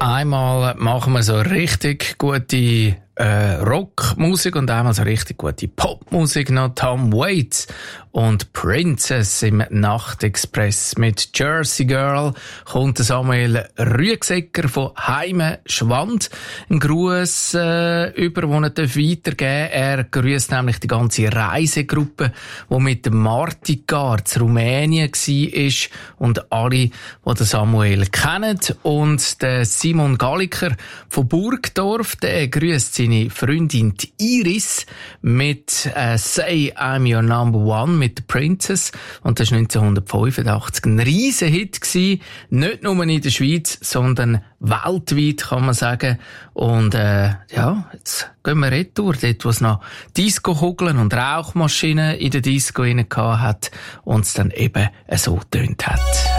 Einmal machen wir so richtig gute Rockmusik und einmal so richtig gute Popmusik noch. Tom Waits und Princess im Nachtexpress. Mit Jersey Girl kommt Samuel Rüegsegger von Heime Schwand. Ein Gruß über, den er weitergeben darf. Er grüßt nämlich die ganze Reisegruppe, die mit dem Martigar zu Rumänien war und alle, die den Samuel kennen. Und der Simon Galliker von Burgdorf, der grüßt seine Freundin Iris mit Say I'm Your Number One mit der Princess. Und das war 1985 ein riesen Hit gewesen. Nicht nur in der Schweiz, sondern weltweit, kann man sagen. Und jetzt gehen wir retour, dort wo es noch Disco-Kugeln und Rauchmaschinen in der Disco rein gehabt hat und es dann eben so getönt hat.